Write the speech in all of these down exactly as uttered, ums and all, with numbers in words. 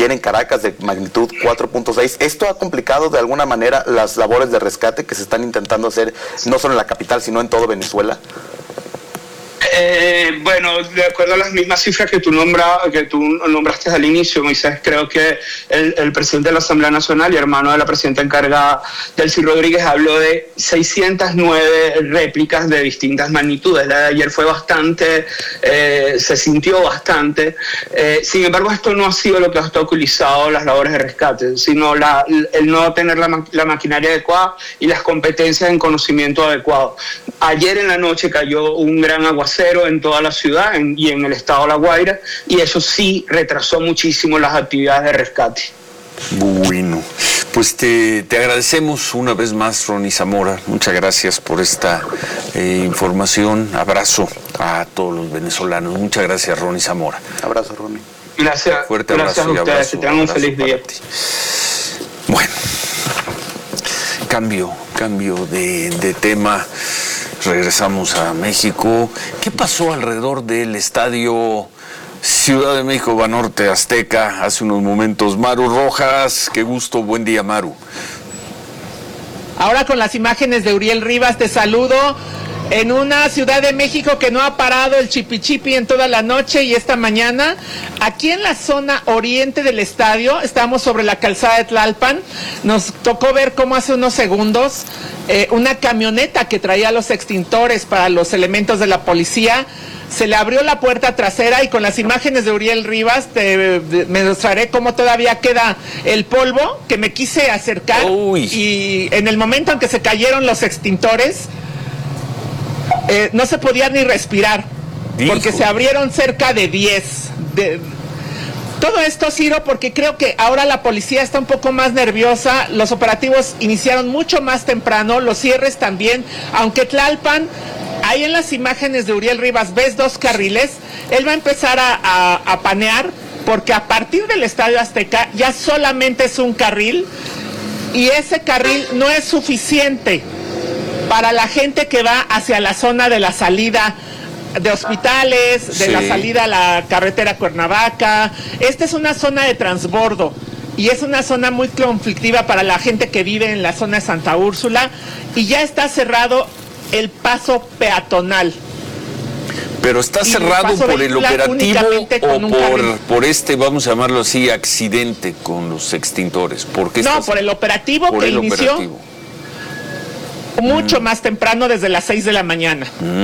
también en Caracas de magnitud cuatro punto seis. ¿Esto ha complicado de alguna manera las labores de rescate que se están intentando hacer no solo en la capital, sino en todo Venezuela? Eh, bueno, de acuerdo a las mismas cifras que tú, nombra, que tú nombraste al inicio, Moisés, creo que el, el presidente de la Asamblea Nacional y hermano de la presidenta encargada, Delcy Rodríguez, habló de seiscientas nueve réplicas de distintas magnitudes. La de ayer fue bastante, eh, se sintió bastante. Eh, sin embargo, esto no ha sido lo que ha obstaculizado las labores de rescate, sino la, el no tener la, la maquinaria adecuada y las competencias en conocimiento adecuado. Ayer en la noche cayó un gran aguacero en toda la ciudad en, y en el estado de La Guaira, y eso sí retrasó muchísimo las actividades de rescate. Bueno, pues te, te agradecemos una vez más, Ronnie Zamora. Muchas gracias por esta eh, información. Abrazo a todos los venezolanos. Muchas gracias, Ronnie Zamora. Abrazo, Ronnie. Gracias. Fuerte gracias abrazo a ustedes. abrazo, que tengan un feliz día. Bueno, cambio, cambio de, de tema. Regresamos a México. ¿Qué pasó alrededor del estadio Ciudad de México Banorte Azteca hace unos momentos? Maru Rojas, qué gusto, buen día, Maru. Ahora con las imágenes de Uriel Rivas, te saludo en una Ciudad de México que no ha parado el chipichipi en toda la noche y esta mañana. Aquí en la zona oriente del estadio, estamos sobre la calzada de Tlalpan, nos tocó ver cómo hace unos segundos eh, una camioneta que traía los extintores para los elementos de la policía, se le abrió la puerta trasera y con las imágenes de Uriel Rivas te, de, me mostraré cómo todavía queda el polvo, que me quise acercar. Uy. Y en el momento en que se cayeron los extintores, Eh, no se podía ni respirar, Dijo. porque se abrieron cerca de diez. De, todo esto, Ciro, porque creo que ahora la policía está un poco más nerviosa, los operativos iniciaron mucho más temprano, los cierres también, aunque Tlalpan, ahí en las imágenes de Uriel Rivas ves dos carriles, él va a empezar a, a, a panear, porque a partir del Estadio Azteca ya solamente es un carril, y ese carril no es suficiente para la gente que va hacia la zona de la salida de hospitales, de sí. la salida a la carretera Cuernavaca. Esta es una zona de transbordo y es una zona muy conflictiva para la gente que vive en la zona de Santa Úrsula, y ya está cerrado el paso peatonal. Pero está cerrado por el operativo o por, por este, vamos a llamarlo así, accidente con los extintores. ¿Por qué no, por el operativo por que el inició operativo. mucho mm. más temprano, desde las seis de la mañana.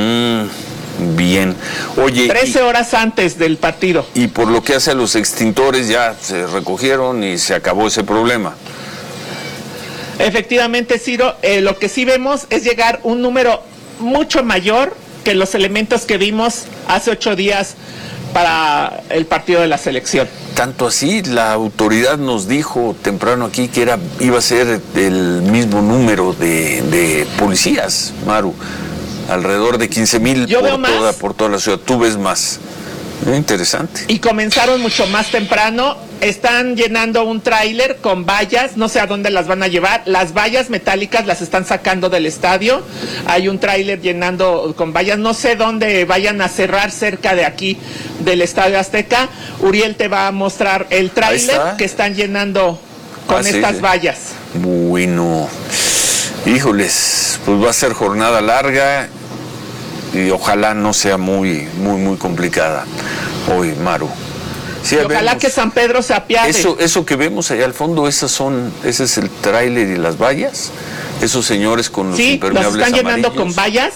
Mm, bien. Oye, trece horas antes del partido. Y por lo que hace a los extintores, ya se recogieron y se acabó ese problema. Efectivamente, Ciro, eh, lo que sí vemos es llegar un número mucho mayor que los elementos que vimos hace ocho días para el partido de la selección. Tanto así, la autoridad nos dijo temprano aquí que era iba a ser el mismo número de, de policías, Maru, alrededor de quince mil por toda, por toda la ciudad. Tú ves más. Muy interesante. Y comenzaron mucho más temprano. Están llenando un tráiler con vallas, no sé a dónde las van a llevar. Las vallas metálicas las están sacando del estadio. Hay un tráiler llenando con vallas, no sé dónde vayan a cerrar cerca de aquí del Estadio Azteca. Uriel te va a mostrar el tráiler que están llenando con ah, estas sí, sí. vallas. Bueno, híjoles, pues va a ser jornada larga y ojalá no sea muy, muy, muy complicada hoy, Maru. Sí, ojalá vemos, que San Pedro se apiade. Eso, eso que vemos allá al fondo, esas son, ese es el tráiler y las vallas. Esos señores con los sí, impermeables los están amarillos. llenando con vallas.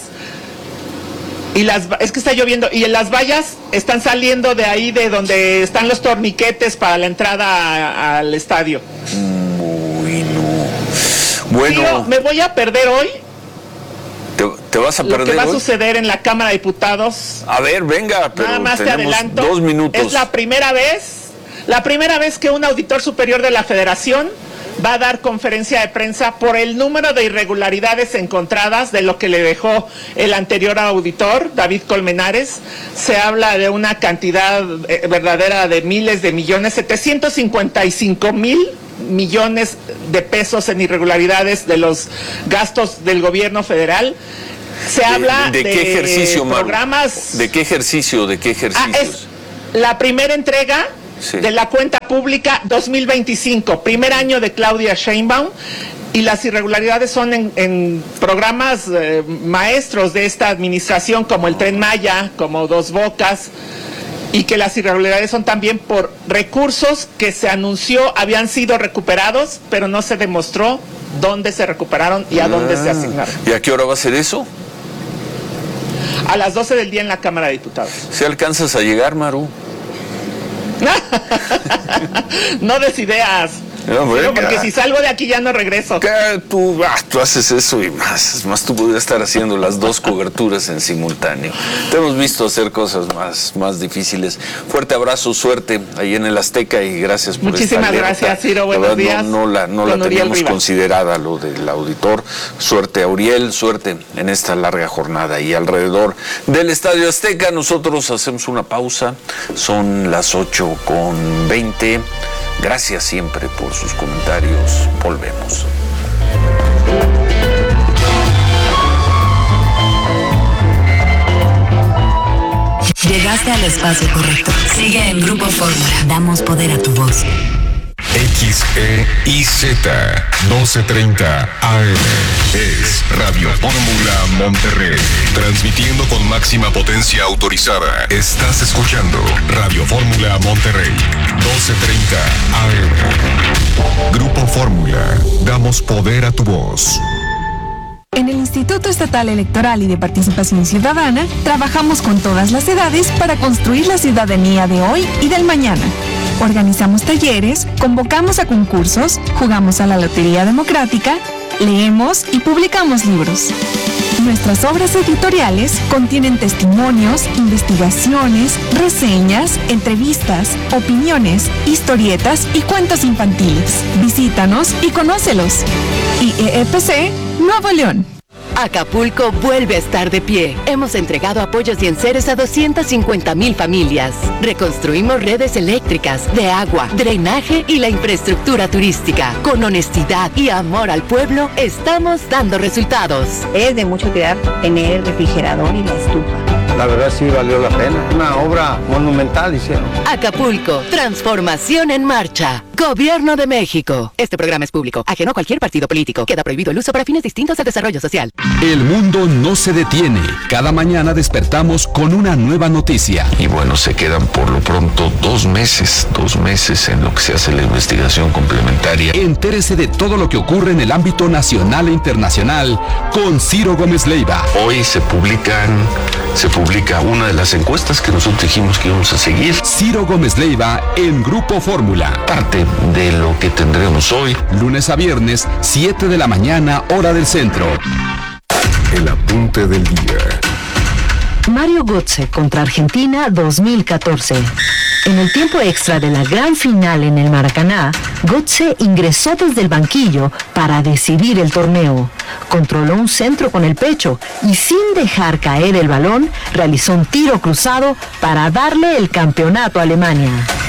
Y las, es que está lloviendo. Y las vallas están saliendo de ahí, de donde están los torniquetes para la entrada a, al estadio. Bueno. Bueno. Tío, me voy a perder hoy. ¿Te, te vas a perder lo que va hoy? a suceder en la Cámara de Diputados. A ver, venga, pero nada más te adelanto. Dos minutos. Es la primera vez, la primera vez que un auditor superior de la Federación va a dar conferencia de prensa por el número de irregularidades encontradas de lo que le dejó el anterior auditor, David Colmenares. Se habla de una cantidad eh, verdadera de miles de millones, setecientos cincuenta y cinco mil millones de pesos en irregularidades de los gastos del gobierno federal. Se habla de, de, de qué ejercicio, programas. Maru? ¿De qué ejercicio? ¿De qué ejercicios? Ah, es la primera entrega sí. de la cuenta pública dos mil veinticinco, primer año de Claudia Sheinbaum, y las irregularidades son en, en programas eh, maestros de esta administración, como el Tren Maya, como Dos Bocas, y que las irregularidades son también por recursos que se anunció habían sido recuperados, pero no se demostró dónde se recuperaron y a ah, dónde se asignaron. ¿Y a qué hora va a ser eso? A las doce del día en la Cámara de Diputados. ¿Si alcanzas a llegar, Maru? No des ideas. No, bueno, porque ya. Si salgo de aquí ya no regreso. ¿Qué? Tú, ah, tú haces eso y más. Más tú podrías estar haciendo las dos coberturas en simultáneo. Te hemos visto hacer cosas más, más difíciles. Fuerte abrazo, suerte ahí en el Azteca y gracias por Muchísimas esta gracias, Ciro. Buenos días. No, no la, no la teníamos considerada lo del auditor. Suerte a Uriel, suerte en esta larga jornada. Y alrededor del Estadio Azteca nosotros hacemos una pausa. Son las ocho con veinte. Gracias siempre por sus comentarios. Volvemos. Llegaste al espacio correcto. Sigue en Grupo Fórmula. Damos poder a tu voz. X E I Z doce treinta A M es Radio Fórmula Monterrey, transmitiendo con máxima potencia autorizada. Estás escuchando Radio Fórmula Monterrey, doce treinta A M. Grupo Fórmula, damos poder a tu voz. En el Instituto Estatal Electoral y de Participación Ciudadana, trabajamos con todas las edades para construir la ciudadanía de hoy y del mañana. Organizamos talleres, convocamos a concursos, jugamos a la Lotería Democrática, leemos y publicamos libros. Nuestras obras editoriales contienen testimonios, investigaciones, reseñas, entrevistas, opiniones, historietas y cuentos infantiles. Visítanos y conócelos. I E E P C, Nuevo León. Acapulco vuelve a estar de pie. Hemos entregado apoyos y enseres a doscientas cincuenta mil familias. Reconstruimos redes eléctricas, de agua, drenaje y la infraestructura turística. Con honestidad y amor al pueblo, estamos dando resultados. Es de mucho cuidar tener el refrigerador y la estufa. La verdad sí valió la pena. Una obra monumental hicieron. Acapulco, transformación en marcha. Gobierno de México. Este programa es público, ajeno a cualquier partido político. Queda prohibido el uso para fines distintos del desarrollo social. El mundo no se detiene. Cada mañana despertamos con una nueva noticia. Y bueno, se quedan por lo pronto dos meses, dos meses en lo que se hace la investigación complementaria. Entérese de todo lo que ocurre en el ámbito nacional e internacional con Ciro Gómez Leiva. Hoy se publican, se publica una de las encuestas que nosotros dijimos que íbamos a seguir. Ciro Gómez Leiva en Grupo Fórmula. Parte de lo que tendremos hoy. Lunes a viernes, siete de la mañana, hora del centro. El apunte del día. Mario Götze contra Argentina dos mil catorce. En el tiempo extra de la gran final en el Maracaná, Götze ingresó desde el banquillo para decidir el torneo. Controló un centro con el pecho y sin dejar caer el balón, realizó un tiro cruzado para darle el campeonato a Alemania.